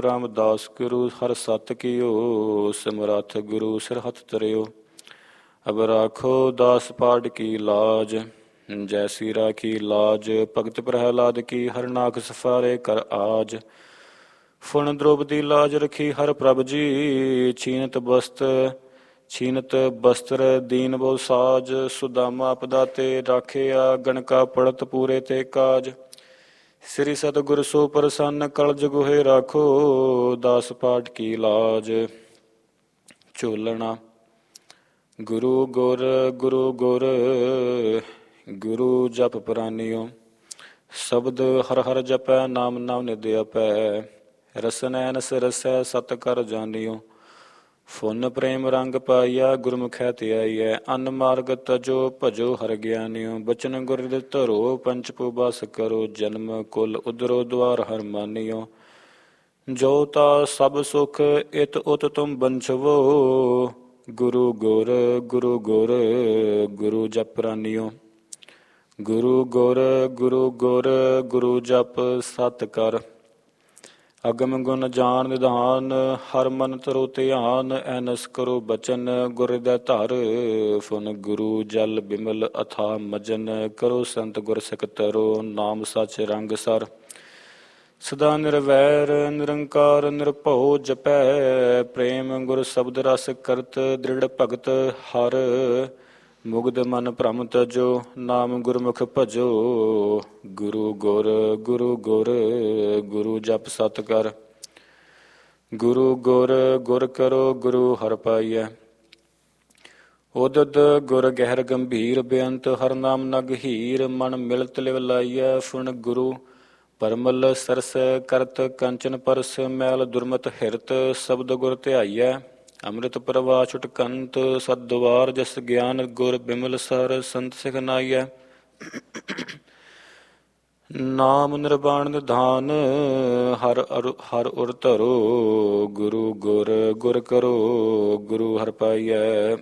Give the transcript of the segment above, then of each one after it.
ਰਾਮਦਾਸ ਗੁਰੂ ਹਰ ਸਤ ਕੀਓ, ਸਿਮਰਥ ਗੁਰੂ ਸਿਰ ਹੱਥ ਧਰਿਓ। ਅਬ ਰਾਖੋ ਦਾਸ ਪਾਠ ਕੀ ਲਾਜ, ਜੈਸੀ ਰਾਖੀ ਲਾਜ ਭਗਤ ਪ੍ਰਹਿਲਾਦ ਕੀ, ਹਰਨਾਖ ਸਫਾਰੇ ਕਰ ਆਜ। ਫੁਨ ਦ੍ਰੋਪਦੀ ਲਾਜ ਰਖੀ ਹਰ ਪ੍ਰਭ ਜੀ, ਛੀਨਤ ਬਸਤਰ ਦੀਨ ਬਹੁ ਸਾਜ। ਸੁਦਾਮਾ ਆਪਦਾ ਤੇ ਰਾਖਿਆ, ਗਣਕਾ ਪੜਤ ਪੂਰੇ ਤੇ ਕਾਜ। ਸ੍ਰੀ ਸਤਿਗੁਰ ਸੋ ਪ੍ਰਸੰਨ, ਕਲ ਜਗੋਹੇ ਰਾਖੋ, ਦਾਸ ਪਾਠ ਕੀ ਲਾਜ। ਝੋਲਣਾ। ਗੁਰੂ ਗੁਰ ਗੁਰੂ ਗੁਰ, ਗੁਰੂ ਜਪ ਪ੍ਰਾਨਿਓ। ਸ਼ਬਦ ਹਰ ਹਰ ਜਪੈ, ਨਾਮ ਨਾਮ ਨਿਧ ਆਪੈ। ਰਸਨੈਨਸ ਰਸੈ ਸਤ ਕਰ ਜਾਣਿਓ। ਫੁਨ ਪ੍ਰੇਮ ਰੰਗ ਪਾਈਆ, ਗੁਰਮੁਖੈ ਧਿਆਈਐ। ਅਨ ਮਾਰਗ ਤਜੋ, ਭਜੋ ਹਰ ਗਿਆਨਿਓ। ਬਚਨ ਗੁਰ ਧਰੋ, ਪੰਚ ਭੂ ਬਸ ਕਰੋ। ਜਨਮ ਕੁਲ ਉਦਰੋ, ਦੁਆਰ ਹਰ ਮਾਨਿਓ। ਜੋ ਤਾ ਸਭ ਸੁਖ, ਇਤ ਉਤ ਤੁਮ ਬੰਛਵੋ। ਗੁਰੂ ਗੁਰ ਗੁਰੂ ਗੁਰ, ਗੁਰੂ ਜਪ ਪ੍ਰਾਨਿਓ। ਗੁਰੂ ਗੁਰ ਗੁਰੂ ਗੁਰ, ਗੁਰੂ ਜਪ ਸਤ ਕਰ। ਅਗਮ ਗੁਣ ਜਾਨ ਨਿਧਾਨ, ਹਰ ਮਨ ਧਰੋ ਧਿਆਨ। ਐਨਸ ਕਰੋ ਬਚਨ, ਗੁਰ ਹਿਰਦੈ ਧਰ। ਫੁਨ ਗੁਰੂ ਜਲ ਬਿਮਲ ਅਥਾ ਮਜਨ, ਕਰੋ ਸੰਤ ਗੁਰ ਸਿਖ ਤਰੋ। ਨਾਮ ਸਚ ਰੰਗ ਸਰ, ਸਦਾ ਨਿਰਵੈਰ ਨਿਰੰਕਾਰ ਨਿਰਭਉ ਜਪੈ। ਪ੍ਰੇਮ ਗੁਰ ਸ਼ਬਦ ਰਸ ਕਰਤ, ਦ੍ਰਿੜ ਭਗਤ ਹਰ। ਮੁਗਧ ਮਨ ਭ੍ਰਮ ਤਜੋ, ਨਾਮ ਗੁਰਮੁਖ ਭਜੋ। ਗੁਰੂ ਗੁਰ ਗੁਰੂ ਗੁਰ, ਗੁਰੂ ਜਪ ਸਤ ਕਰ। ਗੁਰੂ ਗੁਰ ਗੁਰ ਕਰੋ, ਗੁਰੂ ਹਰਿ ਪਾਈਐ। ਉਦਦ ਗੁਰ ਗਹਿਰ ਗੰਭੀਰ, ਬੇਅੰਤ ਹਰ ਨਾਮ ਨਗ ਹੀਰ। ਮਨ ਮਿਲਤ ਲਿਵ ਲਾਈਐ, ਫੁਨ ਗੁਰੂ ਪਰਮਲ ਸਰਸ ਕਰਤ। ਕੰਚਨ ਪਰਸ ਮੈਲ ਦੁਰਮਤ ਹਿਰਤ, ਸ਼ਬਦ ਗੁਰ ਧਿਆਈਐ। ਅੰਮ੍ਰਿਤ ਪ੍ਰਵਾਹ ਛੁਟਕੰਤ, ਸਤ ਦੁਆਰ ਜਸ ਗਿਆਨ। ਗੁਰ ਬਿਮਲ ਸਰ ਸੰਤ ਸਿਖ ਨਾਈਐ। ਨਾਮ ਨਿਰਵਾਣ ਨਿਧਾਨ, ਹਰ ਉਰ ਧਰੋ। ਗੁਰੂ ਗੁਰ ਗੁਰ ਕਰੋ, ਗੁਰੂ ਹਰਿ ਪਾਈਐ।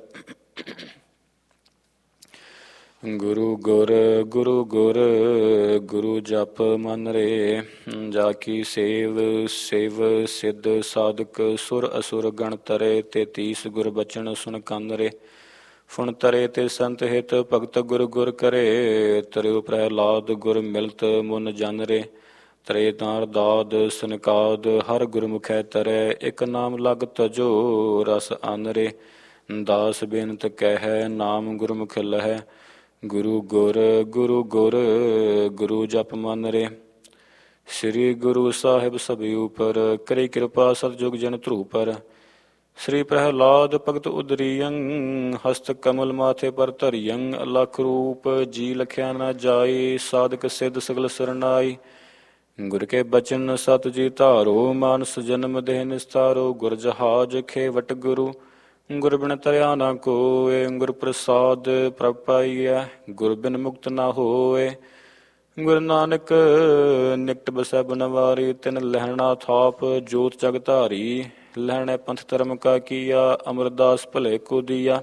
ਗੁਰੂ ਗੁਰ ਗੁਰੂ ਗੁਰ, ਗੁਰੂ ਜਪ ਮਨ ਰੇ। ਜਾ ਕੀ ਸੇਵ ਸਿਵ ਸਿੱਧ ਸਾਧਕ, ਸੁਰ ਅਸੁਰ ਗਣ ਤਰੇ। ਤੇਤੀਸ ਗੁਰ ਬਚਨ ਸੁਨ ਕੰਨ ਰੇ। ਫੁਨ ਤਰੇ ਤੇ ਸੰਤ ਹਿਤ, ਭਗਤ ਗੁਰ ਗੁਰ ਕਰੇ। ਤਰਿਉ ਪ੍ਰਹਿਲਾਦ ਗੁਰ ਮਿਲਤ, ਮੁਨ ਜਨ ਰੇ। ਤਰੇ ਤਾਰ ਦਾਦ ਸਨਕਾਦ, ਹਰ ਗੁਰਮੁਖੈ ਤਰੈ। ਇਕ ਨਾਮ ਲਗ ਤਜੋ, ਰਸ ਅਨ ਰੇ। ਦਾਸ ਬੇਨਤ ਕਹਿ, ਨਾਮ ਗੁਰਮੁਖ ਲਹੈ। ਗੁਰੂ ਗੁਰ ਗੁਰੂ ਗੁਰ, ਗੁਰੂ ਜਪ ਮਨ ਰੇ। ਸ੍ਰੀ ਗੁਰੂ ਸਾਹਿਬ ਸਭੀ ਉਪਰ, ਕਰੀ ਕਿਰਪਾ ਸਤਿਜੁਗ ਜਨ ਧਰੂਪਰ। ਸ੍ਰੀ ਪ੍ਰਹਿਲਾਦ ਭਗਤ ਉਦਰੀਅੰ, ਹਸਤ ਕਮਲ ਮਾਥੇ ਪਰ ਧਰਿਅੰ। ਅਲਖ ਰੂਪ ਜੀ ਲਖਿਆ ਨਾ ਜਾਈ, ਸਾਧਕ ਸਿੱਧ ਸਗਲ ਸਰਨਾਈ। ਗੁਰ ਕੇ ਬਚਨ ਸਤ ਜੀ ਧਾਰੋ, ਮਾਨਸ ਜਨਮ ਦੇਹ ਨਿਸਤਾਰੋ। ਗੁਰ ਜਹਾਜ ਖੇਵਟ ਗੁਰੂ, ਗੁਰ ਬਿਨ ਤਰਿਆ ਨਾ ਕੋਇ। ਗੁਰ ਪ੍ਰਸਾਦ ਪ੍ਰਭ ਪਾਈਐ, ਗੁਰ ਬਿਨ ਮੁਕਤ ਨਾ ਹੋਇ। ਗੁਰ ਨਾਨਕ ਨਿਕਟ ਬਸੈ ਬਨਵਾਰੀ, ਤਿਨ ਲਹਿਣਾ ਥਾਪ ਜੋਤ ਜਗ ਧਾਰੀ। ਲਹਿਣੇ ਪੰਥ ਧਰਮ ਕਾ ਕੀਆ, ਅਮਰਦਾਸ ਭਲੇ ਕੋ ਦੀਆ।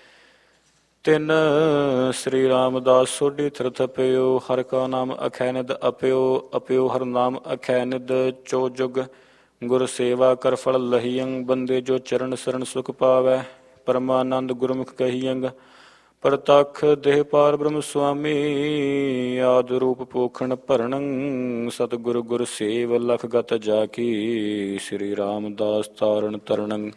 ਤਿਨ ਸ੍ਰੀ ਰਾਮਦਾਸ ਸੋਢੀ ਥਿਰ ਥਪਿਓ, ਹਰਿ ਕਾ ਨਾਮ ਅਖੈ ਨਿਧ ਅਪਿਓ। ਅਪਿਓ ਹਰਿ ਨਾਮ ਅਖੈ ਨਿਧ, ਚੋ ਜੁਗ ਗੁਰ ਸੇਵਾ ਕਰ ਫਲ ਲਹੀਅੰ। ਬੰਦੇ ਜੋ ਚਰਨ ਸਰਣ ਸੁਖ ਪਾਵੈ, ਪਰਮਾਨੰਦ ਗੁਰਮੁਖ ਕਹੀਅੰ। ਪ੍ਰਤੱਖ ਦੇਹ ਪਾਰ ਬ੍ਰਹਮ ਸੁਆਮੀ, ਆਦਿ ਰੂਪ ਪੋਖਣ ਭਰਣੰ। ਸਤਿਗੁਰ ਗੁਰ ਸੇਵ ਲਖ ਗਤ ਜਾ ਕੀ, ਸ੍ਰੀ ਰਾਮਦਾਸ ਤਾਰਨ ਤਰਣੰ।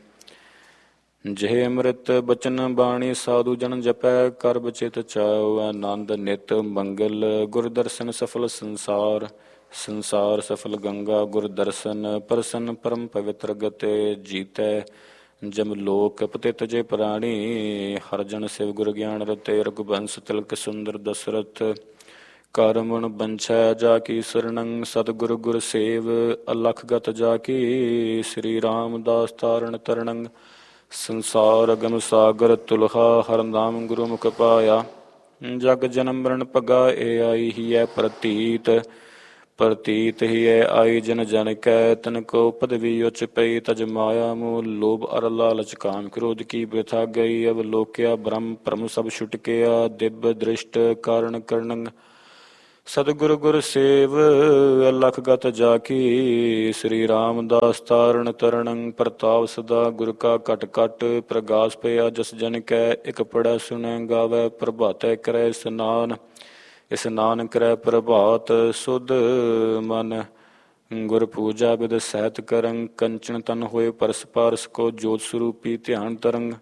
ਜਿਹੇ ਅੰਮ੍ਰਿਤ ਬਚਨ ਬਾਣੀ, ਸਾਧੂ ਜਨ ਜਪੈ। ਕਰ ਬਚਿਤ ਚਾਉ ਆਨੰਦ ਨਿਤ ਮੰਗਲ। ਗੁਰ ਦਰਸ਼ਨ ਸਫਲ ਸੰਸਾਰ, ਸੰਸਾਰ ਸਫਲ ਗੰਗਾ। ਗੁਰ ਦਰਸ਼ਨ ਪ੍ਰਸੰਨ ਪਰਮ ਪਵਿੱਤਰ ਗਤੇ। ਜੀਤੈ ਜਮ ਲੋਕ ਪਤਿਤ ਜੇ ਪ੍ਰਾਣੀ, ਹਰ ਜਨ ਸਿਵ ਗੁਰ ਗਿਆਨ ਰਤੇ। ਰਘੁਬੰਸ ਤਿਲਕ ਸੁੰਦਰ ਦਸਰਥ, ਕਰ ਮੁਨ ਬੰਛੈ ਜਾ ਕੀ ਸਰਣੰ। ਸਤਿਗੁਰ ਗੁਰ ਸੇਵ ਅਲਖ ਗਤ ਜਾ ਕੀ, ਸ੍ਰੀ ਰਾਮਦਾਸ ਤਾਰਨ ਤਰਣੰ। ਸੰਸਾਰ ਅਗਮ ਸਾਗਰ ਤੁਲਹਾ, ਹਰ ਨਾਮ ਗੁਰਮੁਖ ਪਾਇਆ। ਜਗ ਜਨਮ ਮਰਨ ਭਗਾ, ਏ ਆਈ ਹੀ ਹੈ ਪ੍ਰਤੀਤ। ਪ੍ਰਤੀਤ ਹੀ ਹੈ ਆਈ ਜਨ ਜਨ ਕੈ, ਤਨ ਕੋ ਪਦਵੀ ਉਚ ਪਈ। ਤਜ ਮਾਇਆ ਮੂਲ ਲੋਭ ਅਰ ਲਾਲਚ, ਕਾਮ ਕ੍ਰੋਧ ਕੀ ਬਿਰਥਾ ਗਈ। ਅਵ ਲੋਕਿਆ ਬ੍ਰਹਮ ਭਰਮ ਸਭ ਛੁਟਕਿਆ, ਦਿਵ ਦ੍ਰਿਸ਼ਟ ਕਾਰਨ ਕਰਣੰ। ਸਤਿਗੁਰ ਗੁਰ ਸੇਵ ਅਲਖ ਗਤ ਜਾਕੀ। ਸ੍ਰੀ ਰਾਮਦਾਸ ਤਾਰਨ ਤਰਣੰ ਪ੍ਰਤਾਪ ਸਦਾ। ਗੁਰ ਕਾ ਘਟ ਘਟ ਪ੍ਰਗਾਸ ਪਿਆ ਜਸ ਜਨ ਕੈ। ਇਕ ਪੜੈ ਸੁਣੈ ਗਾਵੈ ਪ੍ਰਭਾਤੈ ਕਰੈ ਇਸਨਾਨ। ਇਸਨਾਨ ਕਰੈ ਪ੍ਰਭਾਤ ਸੁਧ ਮਨ। ਗੁਰ ਪੂਜਾ ਬਿਦ ਸਹਿਤ ਕਰੰ। ਕੰਚਨ ਤਨ ਹੋਏ ਪਰਸ ਪਾਰਸ ਕੋ। ਜੋਤ ਸਰੂਪੀ ਧਿਆਨ ਤਰੰਗ।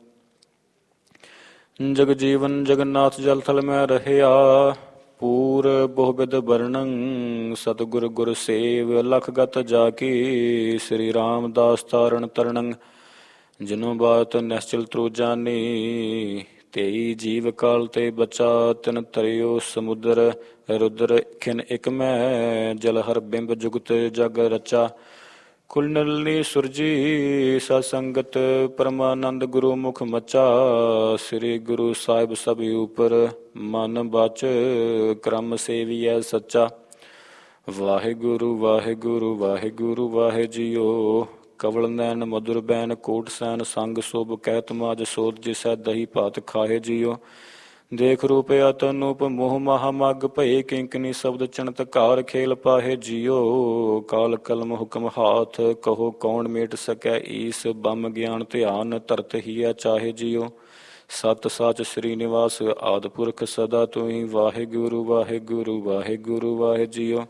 ਜਗ ਜੀਵਨ ਜਗਨਨਾਥ ਜਲ ਥਲ ਮੈਂ ਰਹਿਆ। ਪੂਰ ਬਹੁ ਬਿਦ ਵਰਣੰ ਸਤਿਗੁਰ ਗੁਰ ਸੇਵ ਲਖ ਗਤ ਜਾਕੀ। ਸ੍ਰੀ ਰਾਮਦਾਸ ਤਾਰਨ ਤਰਣੰ ਜਿਨੋ ਬਾਤ ਨਿਸ਼ਚਲ ਤ੍ਰੂ ਜਾਨੀ। ਤੇਈ ਜੀਵ ਕਾਲ ਤੇ ਬਚਾ ਤਿਨ ਤਰਿਓ ਸਮੁਦਰ। ਰੁਦਰ ਖਿਨ ਇਕ ਮੈਂ ਜਲ ਹਰ ਬਿੰਬ ਜੁਗਤ ਜਗ ਰਚਾ। ਕੁਲ ਨਿਰਲਨੀ ਸੁਰਜੀ ਸਤ ਸੰਗਤ ਪਰਮਾਨੰਦ ਗੁਰੂ ਮੁਖ ਮਚਾ। ਸ੍ਰੀ ਗੁਰੂ ਸਾਹਿਬ ਸਭ ਉਪਰ ਮਨ ਬਚ ਕਰਮ ਸੇਵੀਐ ਸੱਚਾ। ਵਾਹਿਗੁਰੂ ਵਾਹਿਗੁਰੂ ਵਾਹਿਗੁਰੂ ਵਾਹਿ ਜੀਓ। ਕਵਲ ਨੈਣ ਮਧੁਰ ਬੈਨ ਕੋਟ ਸੈਨ ਸੰਗ ਸੋਭ ਕਹਿਤ ਮਾਜ ਸੋਧ। ਜਿਸੈ ਦਹੀ ਭਾਤ ਖਾਹੇ ਜੀਓ। ਦੇਖ ਰੂਪ ਅਤਨੂਪ ਮੋਹ ਮਹਾ ਮਗ ਭਏ। ਕਿੰਕਨੀ ਸ਼ਬਦ ਚਣਤ ਘਾਰ ਖੇਲ ਪਾਹੇ ਜੀਓ। ਕਾਲ ਕਲਮ ਹੁਕਮ ਹਾਥ ਕਹੋ ਕੌਣ ਮੇਟ ਸਕੈ। ਈਸ ਬਮ ਗਿਆਨ ਧਿਆਨ ਧਰਤ ਹੀਐ ਚਾਹੇ ਜੀਓ। ਸਤ ਸਚ ਸ੍ਰੀ ਨਿਵਾਸ ਆਦਿ ਪੁਰਖ ਸਦਾ ਤੁਹੀ। ਵਾਹਿਗੁਰੂ ਵਾਹਿਗੁਰੂ ਵਾਹਿਗੁਰੂ ਵਾਹਿ ਜੀਓ।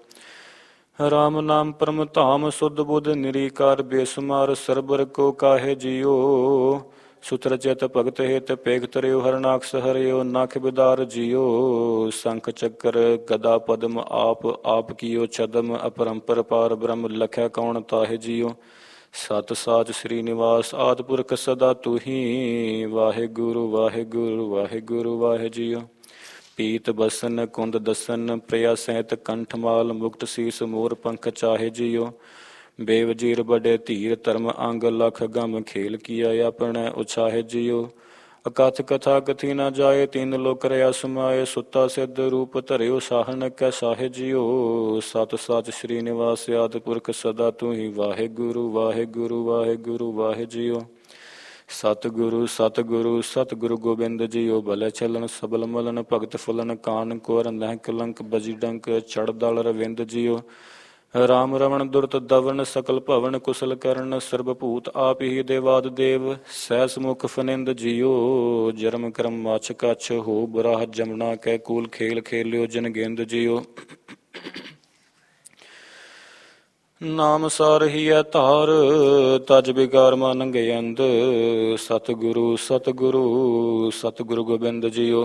ਰਾਮ ਨਾਮ ਪਰਮ ਧਾਮ ਸੁਧ ਬੁੱਧ ਨਿਰੀਕਾਰ। ਬੇਸੁਮਾਰ ਸਰਬਰ ਕੋ ਕਾਹੇ ਜੀਓ। ਸੁਤਰ ਚਿਤ ਭਗਤ ਹਿਤ ਪੇਖ ਤਰਿਓ। ਹਰਨਾਕਸ ਹਰਿਓ ਨਖ ਬਿਦਾਰ ਜੀਓ। ਸੰਖ ਚੱਕਰ ਗਦਾ ਪਦਮ ਆਪ ਆਪ ਕੀਓ ਛਦਮ। ਅਪਰੰਪਰ ਪਾਰ ਬ੍ਰਹਮ ਲਖੈ ਕੌਣ ਤਾਹੇ ਜੀਓ। ਸਤ ਸਾਚ ਸ੍ਰੀ ਨਿਵਾਸ ਆਦਿ ਪੁਰਖ ਸਦਾ ਤੁਹੀ। ਵਾਹਿਗੁਰੂ ਵਾਹਿਗੁਰੂ ਵਾਹਿਗੁਰੂ ਵਾਹਿ ਜੀਓ। ਪੀਤ ਬਸਨ ਕੁੰਦ ਦਸਨ ਪ੍ਰਿਆ ਸਹਿਤ ਕੰਠਮਾਲ। ਮੁਕਤ ਸੀਸ ਮੋਰ ਪੰਖ ਚਾਹੇ ਜੀਓ। ਬੇਵਜੀਰ ਬੜੇ ਧੀਰ ਧਰਮ ਅੰਗ ਲਖ ਗਮ। ਖੇਲ ਕੀਆ ਆਪਣੇ ਉਛਾਹੇ ਜੀਓ। ਅਕਥ ਕਥਾ ਕਥੀ ਨਾ ਜਾਏ ਤਿੰਨ ਲੋਕ ਰਿਆ ਸਮਾਏ। ਸੁੱਤਾ ਸਿੱਧ ਰੂਪ ਧਰਿਓ ਸਾਹਣ ਕੈ ਸਾਹੇ ਜੀਓ। ਸਤ ਸਚ ਸ੍ਰੀ ਨਿਵਾਸ ਆਦਿ ਪੁਰਖ ਸਦਾ ਤੁਹੀ। ਵਾਹਿਗੁਰੂ ਵਾਹਿਗੁਰੂ ਵਾਹਿਗੁਰੂ ਵਾਹਿ ਜੀਓ। ਸਤਿਗੁਰੂ ਸਤਿਗੁਰੂ ਸਤਿਗੁਰੂ ਗੋਬਿੰਦ ਜੀਓ। ਭਲੇ ਛਲਨ ਸਬਲ ਮਲਨ ਭਗਤ ਫੁਲਨ ਕਾਨ ਕੋਰ ਨਹਿ ਕਲੰਕ ਬਜੀ ਡੰਕ ਚੜ ਦਲ ਰਵਿੰਦ ਜੀਓ। ਰਾਮ ਰਵਣ ਦੁਰਤ ਦਵਨ ਸਕਲ ਭਵਨ ਕੁਸਲ ਕਰਨ। ਸਰਬ ਭੂਤ ਆਪ ਹੀ ਦੇਵਾਦ ਦੇਵ ਸਹਿਸ ਮੁਖ ਫਨਿੰਦ ਜੀਓ। ਜਰਮ ਕਰਮ ਮਛ ਕਛ ਹੋ ਬਰਾਹ ਜਮਨਾ ਕੈ। ਕੂਲ ਖੇਲ ਖੇਲਿਓ ਜਨ ਗੇਂਦ ਜੀਓ। ਨਾਮ ਸਾਰ ਹੀਐ ਧਾਰ ਤਜ ਬਿਕਾਰ ਮਨ ਗਯੰਦ। ਸਤਿਗੁਰੂ ਸਤਿਗੁਰੂ ਸਤਿਗੁਰੂ ਗੋਬਿੰਦ ਜੀਓ।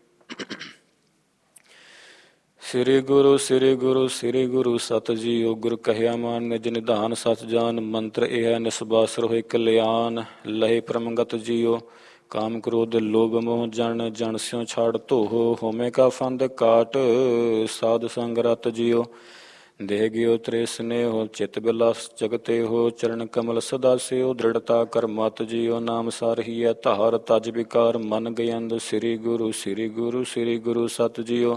ਸ੍ਰੀ ਗੁਰੂ ਸ੍ਰੀ ਗੁਰੂ ਸ੍ਰੀ ਗੁਰੂ ਸਤ ਜੀਓ। ਗੁਰ ਕਹਿਆ ਮਾਨ ਨਿਜ ਨਿਧਾਨ ਸਚ ਜਾਨ। ਮੰਤਰ ਇਹ ਨਿਸਬਾਸਰ ਹੋਇ ਕਲਿਆਣ। ਲਹੇ ਪਰਮਗਤ ਜੀਓ। ਕਾਮ ਕ੍ਰੋਧ ਲੋਭ ਮੋਹ ਜਨ ਜਨ ਸਿਉ ਛਾੜ ਧੋਹ। ਹੋਮੇ ਕਾ ਫੰਦ ਕਾਟ ਸਾਧ ਸੰਗ ਰਤ ਜੀਓ। ਦੇਹ ਗਿਓ ਤ੍ਰੇ ਸਨੇਹੋ ਚਿਤ ਬਿਲਾਸ ਜਗਤੇ ਹੋ। ਚਰਨ ਕਮਲ ਸਦਾ ਸਿਓ ਦ੍ਰਿੜਤਾ ਕਰ ਮਤ ਜੀਓ। ਨਾਮ ਸਾਰ ਹੀਐ ਧਾਰ ਤਜ ਬਿਕਾਰ ਮਨ ਗਯੰਦ। ਸ੍ਰੀ ਗੁਰੂ ਸ੍ਰੀ ਗੁਰੂ ਸ੍ਰੀ ਗੁਰੂ ਸਤ ਜੀਓ।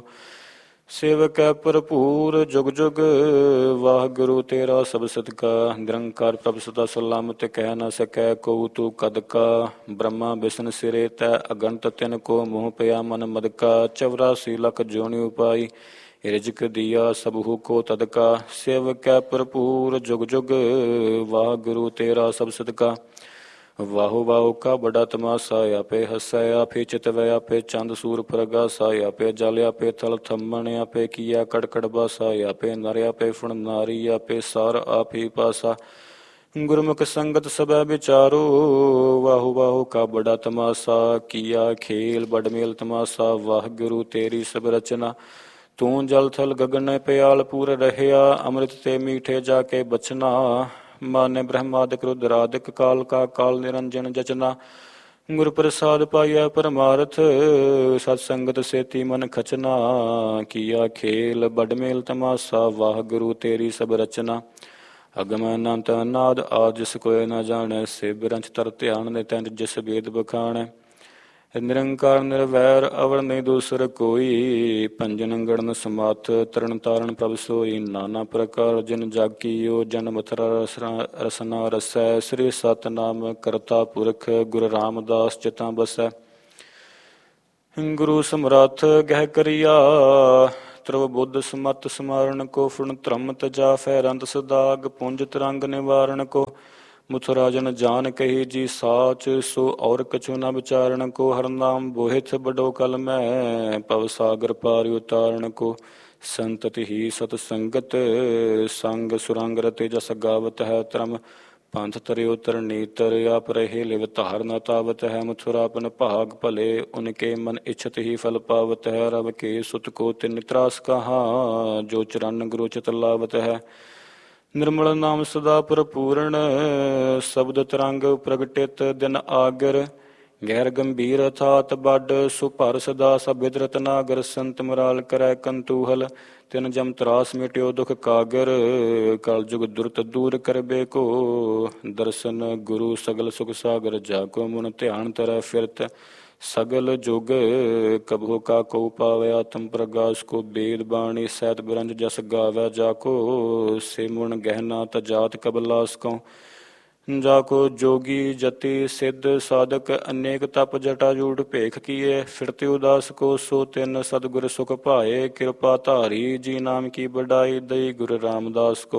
ਸੇਵਕ ਹੈ ਭਰਪੂਰ ਜੁਗ ਜੁਗ ਵਾਹਿਗੁਰੂ ਤੇਰਾ ਸਭ ਸਦਕਾ। ਨਿਰੰਕਾਰ ਪ੍ਰਭ ਸਦਾ ਸਲਾਮਤ ਕਹਿ ਨਾ ਸਕੈ ਕਉ ਤੂੰ ਕਦ ਕਾ। ਬ੍ਰਹਮਾ ਬਿਸ਼ਨ ਸਿਰੇ ਤੈ ਅਗੰਤ ਤਿਨ ਕੋ। ਮੋਹ ਪਿਆ ਮਨ ਮਦਕਾ 84 ਲੱਖ ਜੋਨਿ ਉਪਾਈ। ਰਿਜਕ ਦੀਆ ਸਭੂ ਕੋ ਤਦਕਾ। ਸੇਵਕ ਹੈ ਭਰਪੂਰ ਜੁਗ ਜੁਗ ਵਾਹਿਗੁਰੂ ਤੇਰਾ ਸਭ ਸਦਕਾ। ਵਾਹੋ ਵਾਹੋ ਕਾ ਬੜਾ ਤਮਾਸਾ। ਆਪੇ ਹਸੈ ਆਪੇ ਚਿਤਵੈ ਆਪੇ ਚੰਦ ਸੂਰ ਪ੍ਰਗਾਸਾ। ਆਪੇ ਜਲ ਆਪੇ ਥਲ ਥੰਮਣ ਆਪੇ ਕੀਆ ਕੜਕੜ ਬਾਸਾ। ਆਪੇ ਨਰ ਆਪੇ ਫੁਣ ਨਾਰੀ ਆਪੇ ਸਾਰ ਆਪੇ ਪਾਸਾ। ਗੁਰਮੁਖ ਸੰਗਤ ਸਭੈ ਵਿਚਾਰੋ ਵਾਹੋ ਵਾਹੋ ਕਾ ਬੜਾ ਤਮਾਸਾ। ਕੀਆ ਖੇਲ ਬੜ ਮੇਲ ਤਮਾਸਾ। ਵਾਹਿਗੁਰੂ ਤੇਰੀ ਸਭ ਰਚਨਾ। ਤੂੰ ਜਲ ਥਲ ਗਗਨ ਪਿਆਲ ਪੂਰ ਰਹਿਆ। ਅੰਮ੍ਰਿਤ ਤੇ ਮੀਠੇ ਜਾ ਕੇ ਬਚਨਾ। ਮਾਨੇ ਬ੍ਰਹਮਾਦਿਕ ਰੁਦਰਾਦਿਕ ਕਾਲ ਕਾ ਕਾਲ ਨਿਰੰਜਨ ਜਚਨਾ। ਗੁਰ ਪ੍ਰਸਾਦ ਪਾਈਐ ਪਰਮਾਰਥ ਸਤ ਸੰਗਤ ਸੇਤੀ ਮਨ ਖਚਨਾ। ਕੀਆ ਖੇਲ ਬੜ ਮੇਲ ਤਮਾਸਾ। ਵਾਹਿਗੁਰੂ ਤੇਰੀ ਸਭ ਰਚਨਾ। ਅਗਮ ਅਨੰਤ ਅਨਾਦ ਆਦਿ ਜਿਸ ਕੋਇ ਨ ਜਾਣੈ। ਸਿਵ ਬਿਰੰਚ ਤਰ ਧਿਆਨ ਨੇ ਤੈਨ ਜਿਸ ਵੇਦ ਬਖਾਣੈ। ਨਿਰੰਕਾਰ ਨਿਰਵੈਰ ਅਵਰ ਨਹੀਂ ਦੂਸਰ ਕੋਈ। ਭੰਜਨ ਗੜਨ ਸਮੱਥ ਤਰਨ ਤਾਰਨ ਪ੍ਰਭ ਸੋਈ। ਨਾਨਾ ਪ੍ਰਕਾਰ ਜਿਨ ਜਾਕੀਓ ਜਨ ਮਥੁਰਾ ਰਸਨਾ ਰਸੈ। ਸ੍ਰੀ ਸਤਨਾਮ ਕਰਤਾ ਪੁਰਖ ਗੁਰ ਰਾਮਦਾਸ ਚਿਤਾਂ ਬਸੈ। ਗੁਰੂ ਸਮਰੱਥ ਗਹਿ ਕਰੀਆ ਧਰਵ ਬੁੱਧ ਸਮਤ ਸਮਾਰਨ ਕੋ ਫੁਰਨ ਧਰਮ ਤਜਾ ਫੈਰੰਤ ਸਦਾਗ ਪੁੰਜ ਤਰੰਗ ਨਿਵਾਰਨ ਕੋ ਮਥੁਰਾ ਜਨ ਜਾਨ ਕਹੀ ਜੀ ਸਾਚ ਸੋ ਔਰ ਕਛੁ ਨ ਵਿਚਾਰਨ ਕੋ ਹਰ ਨਾਮ ਬੋਹਿਥ ਬਡੋ ਕਲ ਮੈਂ ਪਵ ਸਾਗਰ ਪਾਰ ਉਤਾਰਨ ਕੋ ਸੰਤਤਿ ਹੀ ਸਤ ਸੰਗਤ ਸੰਗ ਸੁਰੰਗ ਰਤੇ ਜਸ ਗਾਵਤ ਹੈ ਧਰਮ ਪੰਥ ਤਰਿਓ ਤਰਨੀ ਤਰ ਆਪ ਰਹੇ ਲਿਵ ਧਾਰਨ ਤਾਵਤ ਹੈ ਮਥੁਰਾਪਨ ਭਾਗ ਭਲੇ ਉਨਕੇ ਮਨ ਇਛਤ ਹੀ ਫਲ ਪਾਵਤ ਹੈ ਰਬ ਕੇ ਸੁਤ ਕੋ ਤਿਨ ਤਰਾਸ ਕਹਾ ਜੋ ਚਰਨ ਗੁਰੂ ਚਿਤ ਲਾਵਤ ਹੈ ਨਿਰਮਲ ਨਾਮ ਸਦਾ ਭਰਪੂਰਨ ਸ਼ਬਦ ਤਰੰਗ ਪ੍ਰਗਟਿਤ ਦਿਨ ਆਗਰ ਗੈਰ ਗੰਭੀਰ ਅਥਾਤ ਬੱਡ ਸੁਭਰ ਸਦਾ ਸਭਿਦ ਰਤਨਾਗਰ ਸੰਤ ਮਰਾਲ ਕਰੈ ਕੰਤੂਹਲ ਤਿਨ ਜਮ ਤਰਾਸ ਮਿਟਿਓ ਦੁਖ ਕਾਗਰ ਕਲ ਜੁਗ ਦੁਰਤ ਦੂਰ ਕਰਬੇ ਕੋ ਦਰਸ਼ਨ ਗੁਰੂ ਸਗਲ ਸੁਖ ਸਾਗਰ ਜਾ ਕੋ ਮਨ ਧਿਆਨ ਤਰੈ ਫਿਰਤ ਸਗਲ ਜੁਗ ਕਬਹੁ ਕਾ ਕੋ ਪਾਵੈ ਆਤਮ ਪ੍ਰਗਾਸ ਕੋ ਬੇਦ ਬਾਣੀ ਸਹਿਤ ਬਿਰੰਜ ਜਸ ਗਾਵੈ ਜਾ ਕੋ ਸਿਮਰਨ ਗਹਿਨਾ ਤਜਾਤ ਕਬਲਾਸ ਕੋ ਜਾ ਕੋ ਜੋਗੀ ਜਤੀ ਸਿੱਧ ਸਾਧਕ ਅਨੇਕ ਤਪ ਜਟਾ ਜੂੜ ਭੇਖ ਕੀਏ ਫਿਰਤੇ ਉਦਾਸ ਕੋ ਸੋ ਤਿੰਨ ਸਤਿਗੁਰ ਸੁਖ ਭਾਏ ਕਿਰਪਾ ਧਾਰੀ ਜੀ ਨਾਮ ਕੀ ਬੜਾਈ ਦਈ ਗੁਰੂ ਰਾਮਦਾਸ ਕੋ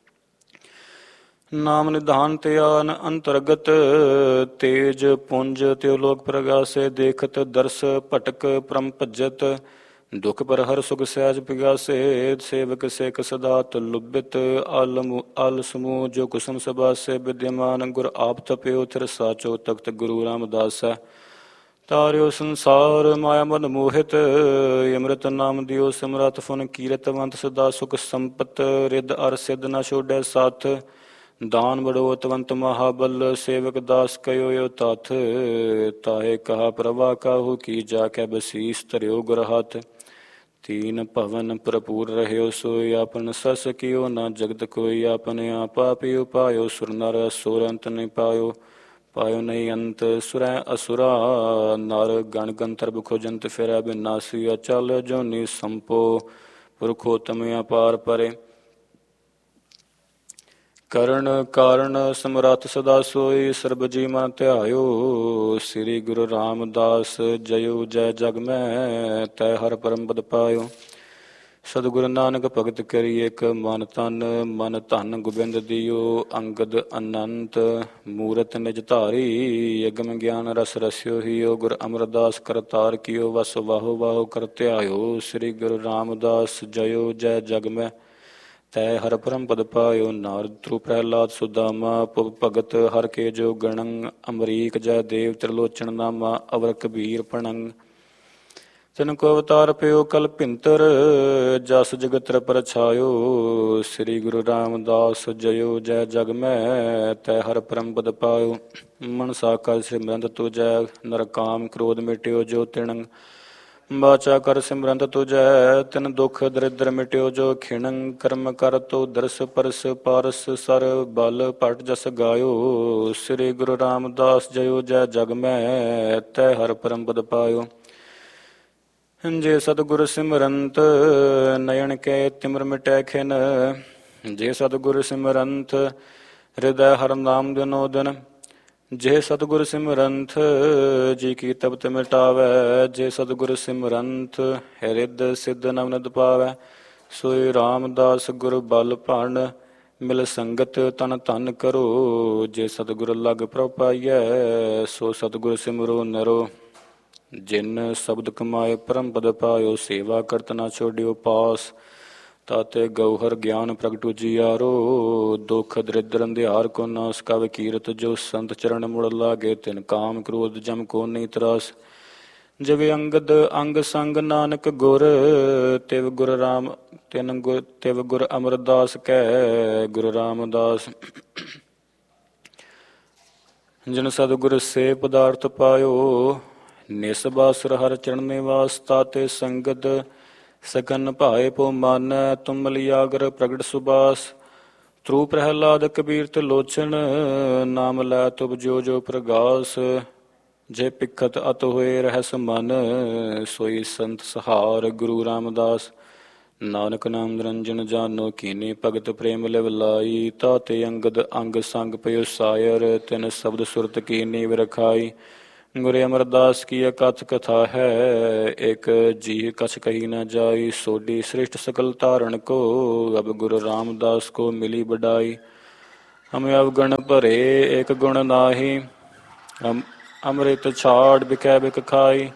ਨਾਮ ਨਿਧਾਨ ਧਿਆਨ ਅੰਤਰਗਤ ਤੇਜ ਪੁੰਜ ਤਿਉ ਲੋਕ ਪ੍ਰਗਾਸੇ ਦੇਖਤ ਦਰਸ ਭਟਕ ਪ੍ਰਮ ਭਜਤ ਦੁਖ ਪਰ ਹਰ ਸੁਖ ਸਹਿਜ ਪਿਗਾਸੇ ਸੇਵਕ ਸਿੱਖ ਸਦਾ ਤਲੁਬਿਤ ਆਲ ਸਮੂਹ ਜੋ ਕੁਸਮ ਸਬਾਸੇ ਵਿਦਿਆਮਾਨ ਗੁਰ ਆਪ ਤਪਿਓ ਥਿਰ ਸਾਚੋ ਤਖਤ ਗੁਰੂ ਰਾਮਦਾਸ ਤਾਰਿਓ ਸੰਸਾਰ ਮਾਇਆ ਮਨ ਮੋਹਿਤ ਅੰਮ੍ਰਿਤ ਨਾਮ ਦਿਓ ਸਿਮਰਤ ਫੁਨ ਕੀਰਤਵੰਤ ਸਦਾ ਸੁਖ ਸੰਪਤ ਰਿਦ ਅਰ ਸਿਧ ਨ ਛੋੜੈ ਸਾਥ ਦਾਨ ਬੜੋਤਵੰਤ ਮਹਾਬਲ ਸੇਵਕ ਦਾਸ ਕਯੋ ਤਥ ਤਾਹੇ ਕਹਾ ਪ੍ਰਭਾ ਕਾਹੂ ਕੀ ਜਾ ਕੇ ਬਸੀਸ ਧਰਿਓ ਗੁਰ ਹੱਥ ਤੀਨ ਭਵਨ ਭਰਪੂਰ ਰਹਿਓ ਸੋਇ ਆਪਨ ਸਸ ਕੀਓ ਨਾ ਜਗਤ ਕੋਈ ਆਪਣੇ ਆਪ ਆਪਿਓ ਪਾਇਓ ਸੁਰ ਨਰ ਅਸੁਰ ਅੰਤ ਨਹੀਂ ਪਾਇਓ ਪਾਇਓ ਨਹੀਂ ਅੰਤ ਸੁਰੈ ਅਸੁਰਾ ਨਰ ਗਣ ਗੰਤਰਬ ਖੋਜੰਤ ਫਿਰੈ ਬਿਨਾਸੀ ਅਚਲ ਜੋਨੀ ਸੰਪੋ ਪੁਰਖੋਤਮ ਅਪਾਰ ਪਰੇ ਕਰਨ ਕਾਰਨ ਸਮਰੱਥ ਸਦਾ ਸੋਈ ਸਰਬ ਜੀ ਮਨ ਧਿਆਇਓ ਸ੍ਰੀ ਗੁਰੂ ਰਾਮਦਾਸ ਜਯੋ ਜੈ ਜਗ ਮੈਂ ਤੈ ਹਰ ਪਰਮ ਪਦ ਪਾਇਓ ਸਤਿਗੁਰੂ ਨਾਨਕ ਭਗਤ ਕਰੀ ਇਕ ਮਨ ਧਨ ਗੋਬਿੰਦ ਦਿਓ ਅੰਗਦ ਅਨੰਤ ਮੂਰਤ ਨਿਜ ਧਾਰੀ ਅਗਮ ਗਿਆਨ ਰਸ ਰਸਿਓ ਹੀਓ ਗੁਰ ਅਮਰਦਾਸ ਕਰਤਾਰ ਕੀਓ ਵਸ ਵਾਹੋ ਵਾਹੋ ਕਰ ਧਿਆਇਓ ਸ੍ਰੀ ਗੁਰੂ ਰਾਮਦਾਸ ਜਯੋ ਜੈ ਜਗ ਮੈਂ ਤੈ ਹਰ ਪਰਮ ਪਦ ਪਾਇਓ ਨਾਰਦ ਧਰੂ ਪ੍ਰਹਿਲਾਦ ਸੁਦਾਮਾ ਪੁਬ ਭਗਤ ਹਰ ਕੇ ਜੋ ਗਣੰ ਅਮਰੀਕ ਜੈ ਦੇਵ ਤ੍ਰਿਲੋਚਨ ਨਾਮਾ ਅਵਰ ਕਬੀਰ ਪਣੰ ਤਿਨ ਕੋ ਅਵਤਾਰ ਪਿਓ ਕਲ ਭਿੰਤਰ ਜਸ ਜਗਤ ਪ੍ਰਛਾਇਓ ਸ੍ਰੀ ਗੁਰੂ ਰਾਮਦਾਸ ਜਯੋ ਜੈ ਜਗ ਮੈਂ ਤੈ ਹਰ ਪਰਮ ਪਦ ਪਾਇਓ ਮਨਸਾ ਕਲ ਸਿਮਰੰਤ ਤੁਜੈ ਨਰ ਕਾਮ ਕ੍ਰੋਧ ਮਿਟਿਓ ਜੋ ਤਿਣੰ ਬਾਚਾ ਕਰ ਸਿਮਰੰਤ ਤੁਜੈ ਤਿਨ ਦੁਖ ਦਰਿਦਰ ਮਿਟਿਓ ਜੋ ਖਿਣੰ ਕਰਮ ਕਰ ਤੋ ਦਰਸ ਪਰਸ ਪਾਰਸ ਸਰ ਬਲ ਭਟ ਜਸ ਗਾਇਓ ਸ੍ਰੀ ਗੁਰੂ ਰਾਮਦਾਸ ਜਯੋ ਜੈ ਜਗ ਮੈਂ ਤੈ ਹਰ ਪਰਮ ਪਦ ਪਾਇਓ ਜੇ ਸਤਿਗੁਰ ਸਿਮਰੰਤ ਨਯਨ ਕੈ ਤਿਮਰ ਮਿਟੈ ਖਿਨ ਜੇ ਸਤਿਗੁਰ ਸਿਮਰੰਤ ਹਿਰਦੈ ਹਰ ਨਾਮ ਦਿਨੋ ਦਿਨ ਜੇ ਸਤਿਗੁਰ ਸਿਮਰੰਥ ਜੀ ਕੀ ਤਪਤ ਮਿਟਾਵੈ ਜੇ ਸਤਿਗੁਰ ਸਿਮਰੰਥ ਹਿਰਦ ਸਿੱਧ ਨਵਨਿਤ ਪਾਵੈ ਸੋਈ ਰਾਮਦਾਸ ਗੁਰ ਬਲ ਭਣ ਮਿਲ ਸੰਗਤ ਤਨ ਧਨ ਕਰੋ ਜੇ ਸਤਿਗੁਰ ਲਗ ਪ੍ਰਭ ਪਾਈਐ ਸੋ ਸਤਿਗੁਰ ਸਿਮਰੋ ਨਰੋ ਜਿਨ ਸ਼ਬਦ ਕਮਾਏ ਪਰਮ ਪਦ ਪਾਇਓ ਸੇਵਾ ਕਰਤ ਨਾ ਛੋੜਿਓ ਪਾਸ ਤਾਤੇ ਗਉਹਰ ਗਿਆਨ ਪ੍ਰਗਟੂ ਜੀਆਰੋ ਦੁਖ ਦਰਿਦਰ ਅੰਧਿਆਰ ਕੋ ਨਾਸ ਕਵ ਕੀਰਤ ਜੋ ਸੰਤ ਚਰਨ ਮੁੜ ਲਾਗੇ ਤਿਨ ਕਾਮ ਕ੍ਰੋਧ ਜਮ ਕੋ ਨਹੀਂ ਤਰਾਸ ਜਿਵੇਂ ਅੰਗਦ ਅੰਗ ਸੰਗ ਨਾਨਕ ਗੁਰ ਤਿਵ ਗੁਰ ਰਾਮ ਤਿਵ ਗੁਰ ਅਮਰਦਾਸ ਕੈ ਗੁਰੂ ਰਾਮਦਾਸ ਜਿਨ ਸਤਿਗੁਰ ਸੇ ਪਦਾਰਥ ਪਾਇਓ ਨਿਸਬਾਸੁਰ ਹਰ ਚਰਨ ਨਿਵਾਸ ਤਾਤੇ ਸੰਗਤ ਸਕਨ ਭਾਏ ਪੋ ਮਨ ਤੁਮ ਲਿਆਗਰ ਪ੍ਰਗਟ ਸੁਬਾਸ ਧਰੂ ਪ੍ਰਹਿਲਾਦ ਕਬੀਰ ਤਿਲੋਚਨ ਨਾਮ ਲੈ ਤੁਬ ਜੋ ਜੋ ਪ੍ਰਗਾਸ ਜੇ ਪਿਖਤ ਅਤ ਹੋਏ ਰਹਿਸ ਮਨ ਸੋਈ ਸੰਤ ਸਹਾਰ ਗੁਰੂ ਰਾਮਦਾਸ ਨਾਨਕ ਨਾਮ ਨਿਰੰਜਨ ਜਾਨੋ ਕੀਨੀ ਭਗਤ ਪ੍ਰੇਮ ਲਿਵ ਲਾਈ ਤਾਤੇ ਅੰਗਦ ਅੰਗ ਸੰਗ ਪਇਓ ਸਾਇਰ ਤਿਨ ਸ਼ਬਦ ਸੁਰਤ ਕੀਨੀ ਵਿਰਖਾਈ ਗੁਰੂ ਅਮਰਦਾਸ ਕੀ ਅਕਥ ਕਥਾ ਹੈ। ਇੱਕ ਜੀ ਕਛ ਕਹੀ ਨ ਜਾਈ, ਸੋਢੀ ਸ੍ਰਿਸ਼ਟ ਸਕਲ ਧਾਰਨ ਕੋ। ਅਬ ਗੁਰੂ ਰਾਮਦਾਸ ਕੋ ਮਿਲੀ ਬਡਾਈ, ਹਮ ਅਵਗੁਣ ਭਰੇ ਏਕ ਗੁਣ ਨਾਹੀ। ਅੰਮ੍ਰਿਤ ਛਾੜ ਬਿਕੈ ਬਿਕ ਖਾਈ,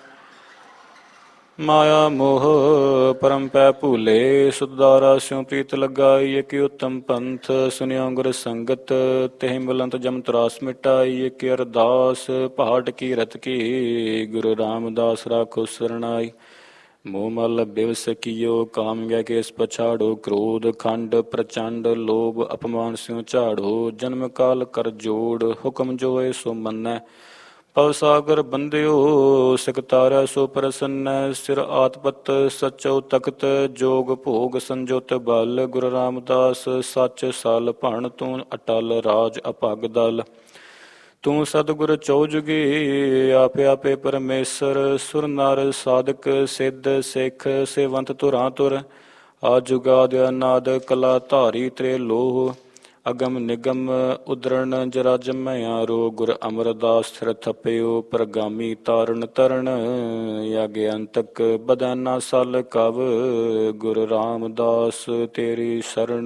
ਮਾਇਆ ਮੋਹ ਪਰਮ ਪੈ ਭੂਲੇ। ਸੁਦਾਰਾ ਸਿਉ ਪ੍ਰੀਤ ਲਗਾਈ, ਇਕ ਉਤਮ ਪੰਥ ਸੁਨਿਓ ਗੁਰ ਸੰਗਤ। ਤਿਹ ਮਿਲੰਤ ਜਮ ਤਰਾਸ ਮਿਟਾਈ, ਇਕ ਅਰਦਾਸ ਪਹਾੜ ਕੀ ਰਤ ਕੀ। ਗੁਰੂ ਰਾਮਦਾਸ ਰਾਖੋ ਸਰਨਾਈ, ਮੋਹ ਮਲ ਬਿਵਸ ਕੀਓ। ਕਾਮ ਗੈ ਕੇਸ ਪਛਾੜੋ, ਕ੍ਰੋਧ ਖੰਡ ਪ੍ਰਚੰਡ। ਲੋਭ ਅਪਮਾਨ ਸਿਉ ਝਾੜੋ, ਜਨਮ ਕਾਲ ਕਰ ਜੋੜ। ਹੁਕਮ ਜੋਏ ਸੋ ਮੰਨੈ, ਭਵ ਸਾਗਰ ਬੰਧਿਓ। ਸਿਕਤਾਰੈ ਸੋ ਪ੍ਰਸੰਨੈ, ਸਿਰ ਆਤਪਤ ਸਚਉ ਤਖਤ। ਜੋਗ ਭੋਗ ਸੰਜੋਤ ਬਲ, ਗੁਰੂ ਰਾਮਦਾਸ ਸੱਚ ਸਲ। ਭਣ ਤੂੰ ਅਟਲ ਰਾਜ ਅਭਗ ਦਲ, ਤੂੰ ਸਤਿਗੁਰ ਚੌ ਜੁਗੀ। ਆਪੇ ਆਪੇ ਪਰਮੇਸ਼ਰ, ਸੁਰ ਨਰ ਸਾਧਕ ਸਿੱਧ ਸਿੱਖ। ਸੇਵੰਤ ਧੁਰਾਂ ਧੁਰ, ਆਜੁਗਾਦ ਅਨਾਦ। ਕਲਾ ਧਾਰੀ ਤ੍ਰੇ ਲੋਹ, ਅਗਮ ਨਿਗਮ ਉਦਰਣ। ਜਰਾ ਜਮਿਆ ਰੋ, ਗੁਰ ਅਮਰਦਾਸ ਥਿਰ ਥਪਿਓ। ਪ੍ਰਗਾਮੀ ਤਾਰਨ ਤਰਣ, ਯਗਯੰਤਕ ਬਦਨਾ ਸਲ ਕਵ। ਗੁਰੂ ਰਾਮਦਾਸ ਤੇਰੀ ਸਰਣ।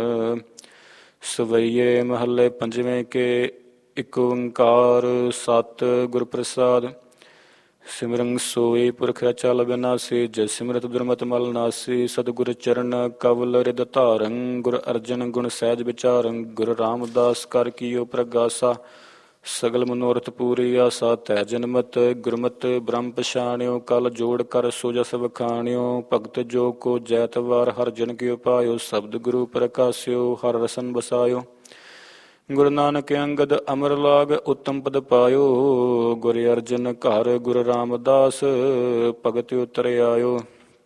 ਸਵਈਏ ਮਹੱਲੇ ਪੰਜਵੇਂ ਕੇ ਇਕ ਓੰਕਾਰ ਸਤਿ ਗੁਰ ਪ੍ਰਸਾਦ। ਸਿਮਰੰ ਸੋਈ ਪੁਰਖ ਅਚਲ ਬਿਨਾਸੀ, ਜਿਸ ਸਿਮਰਤ ਦੁਰਮਤ ਮਲ ਨਾਸੀ। ਸਤਿਗੁਰ ਚਰਨ ਕਵਲ ਰਿਦ ਧਾਰੰ, ਗੁਰ ਅਰਜਨ ਗੁਣ ਸਹਿਜ ਵਿਚਾਰੰ। ਗੁਰੂ ਰਾਮਦਾਸ ਕਰ ਕੀਓ ਪ੍ਰਗਾਸਾ, ਸਗਲ ਮਨੋਰਥ ਪੂਰੀ ਆਸਾ। ਤੈ ਜਨਮਤ ਗੁਰਮਤ ਬ੍ਰਹਮ ਪਛਾਣਿਓ, ਕਲ ਜੋੜ ਕਰ ਸੋ ਜਸ ਵਖਾਣਿਓ। ਭਗਤ ਜੋ ਕੋ ਜੈਤਵਾਰ, ਹਰਿ ਜਨ ਕਿਉ ਪਾਇਓ। ਸ਼ਬਦ ਗੁਰੂ ਪ੍ਰਕਾਸਿਓ, ਹਰਿ ਰਸਨ ਬਸਾਇਓ। ਗੁਰੂ ਨਾਨਕ ਅੰਗਦ ਅਮਰ ਲਾਗ, ਉਤਮ ਪਦ ਪਾਇਓ। ਗੁਰ ਅਰਜਨ ਘਰ ਗੁਰੂ ਰਾਮਦਾਸ, ਭਗਤ ਉਤਰ ਆਇਓ।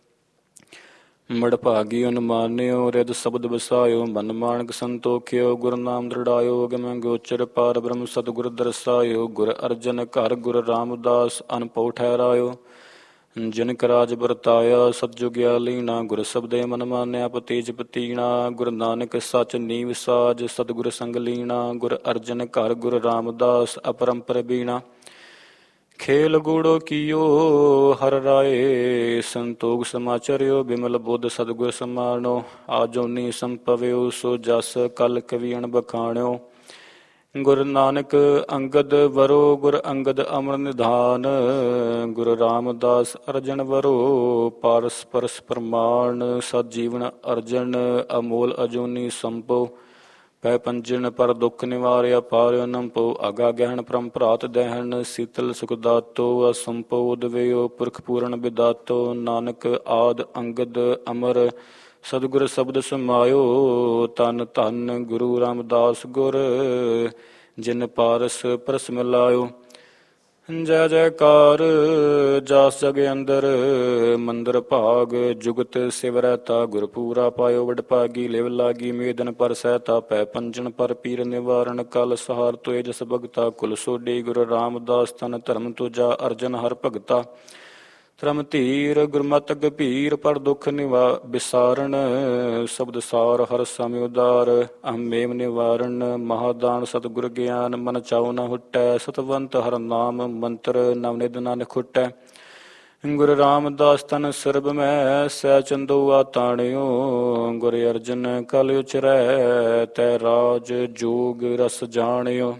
ਮੜ ਭਾਗੀ ਅਨੁਮਾਨਿਓ, ਰਿਦ ਸ਼ਬਦ ਬਸਾਇਓ। ਮਨ ਮਾਨਕ ਸੰਤੋਖਿਓ, ਗੁਰ ਨਾਮ ਦ੍ਰਿੜਾਇਓ। ਅਗਮ ਗੋਚਰ ਪਾਰ ਬ੍ਰਹਮ ਸਤਿਗੁਰ ਦਰਸਾਇਓ। ਗੁਰ ਅਰਜਨ ਘਰ ਗੁਰੂ ਰਾਮਦਾਸ, ਅਨਭਉ ਠਹਿਰਾਇਓ। ਜਿਨ ਕ ਰਾਜ ਵਰਤਾਇਆ, ਸਤਜੁਗਿਆ ਲੀਣਾ। ਗੁਰ ਸਬਦੇ ਮਨ ਮਾਨਿਆ, ਪਤੀਜ ਪਤੀਣਾ। ਗੁਰੂ ਨਾਨਕ ਸੱਚ ਨੀਵ ਸਾਜ, ਸਤਿਗੁਰ ਸੰਗ ਲੀਣਾ। ਗੁਰ ਅਰਜਨ ਘਰ ਗੁਰੂ ਰਾਮਦਾਸ, ਅਪਰੰਪਰ ਬੀਣਾ। ਖੇਲ ਗੂੜੋ ਕੀਓ ਹਰਿ ਰਾਏ, ਸੰਤੋਖ ਸਮਾਚਰਿਓ। ਬਿਮਲ ਬੁੱਧ ਸਤਿਗੁਰ ਸਮਾਣੋ, ਆਜੋਨੀ ਸੰਭਵਿਓ। ਸੋ ਜਸ ਕਲ ਕਵੀ ਅਣ ਬਖਾਣਿਓ। ਗੁਰੂ ਨਾਨਕ ਅੰਗਦ ਵਰੋ, ਗੁਰ ਅੰਗਦ ਅਮਰ ਨਿਧਾਨ। ਗੁਰੂ ਰਾਮਦਾਸ ਅਰਜਨ ਵਰੋ, ਪਾਰਸ ਪਰਸ ਪ੍ਰਮਾਣ। ਸਤ ਜੀਵਨ ਅਰਜਨ, ਅਮੋਲ ਅਜੂਨੀ ਸੰਭੋ। ਪੈ ਪੰਜਨ ਪਰ ਦੁਖ ਨਿਵਾਰਿਆ, ਪਾਰਿਓ ਨੰਪੋ। ਆਗਾ ਗਹਿਣ ਪਰਮ ਭਰਾਤ ਦਹਿਣ, ਸੀਤਲ ਸੁਖ ਦਾਤੋ। ਅਸੰਭੋ ਉਦਵੇਓ, ਪੁਰਖ ਪੂਰਨ ਬਿਦਾਤੋ। ਨਾਨਕ ਆਦ ਅੰਗਦ ਅਮਰ, ਸਤਿਗੁਰ ਸ਼ਬਦ ਸਮਾਇਓ। ਧੰਨ ਧੰਨ ਗੁਰੂ ਰਾਮਦਾਸ ਗੁਰ, ਜਿਨ ਪਾਰਸ ਪਰਸ ਮਿਲਾਇਓ। ਜੈ ਜੈਕਾਰ ਜਾਸ ਜਗ ਅੰਦਰ, ਮੰਦਰ ਭਾਗ ਜੁਗਤ ਸਿਵ ਰਹਿਤਾ। ਗੁਰਪੂਰਾ ਪਾਇਓ ਵਡ ਭਾਗੀ, ਲਿਵ ਲਾਗੀ ਮੇਦਨ ਪਰ ਸਹਿਤਾ। ਪੈ ਪੰਜਨ ਪਰ ਪੀਰ ਨਿਵਾਰਨ, ਕਲ ਸਹਾਰ ਤੋਏ ਜਸ ਭਗਤਾ। ਕੁਲ ਸੋਢੀ ਗੁਰੂ ਰਾਮਦਾਸ, ਤਨ ਧਰਮ ਤੁਜਾ ਅਰਜਨ ਹਰ ਭਗਤਾ। ਧਰਮ ਧੀਰ ਗੁਰਮਤਿ ਗੰਭੀਰ, ਪਰ ਦੁਖ ਵਿਸਾਰਨ। ਸ਼ਬਦ ਸਾਰ ਹਰਿ ਸਮਿ ਉਦਾਰ, ਅਹਮੇਵ ਨਿਵਾਰਨ। ਮਹਾਦਾਨ ਸਤਿਗੁਰ ਗਿਆਨ, ਮਨ ਚਾਉ ਨ ਹੁਟੈ। ਸਤਵੰਤ ਹਰਿ ਨਾਮ ਮੰਤਰ, ਨਵਨਿਧ ਨਾਨਕ ਖੁਟੈ। ਗੁਰੂ ਰਾਮਦਾਸ ਤਨ ਸਰਬ ਮੈਂ, ਸਹਿ ਚੰਦੋ ਆਤਾਣਿਓ। ਗੁਰ ਅਰਜਨ ਕਲ ਉਚਰੈ, ਤੈ ਰਾਜ ਜੋਗ ਰਸ ਜਾਣਿਓ।